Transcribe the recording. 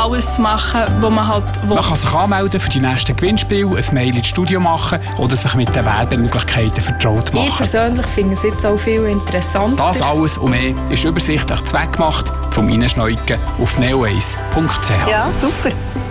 alles zu machen, was man halt will. Man kann sich anmelden für die nächsten Gewinnspiele, ein Mail ins Studio machen oder sich mit den Werbemöglichkeiten vertraut machen. Ich persönlich finde es jetzt auch viel interessanter. Das alles und mehr ist übersichtlich zweckgemacht zum Reinschneuken auf neoace.ch. Ja, super.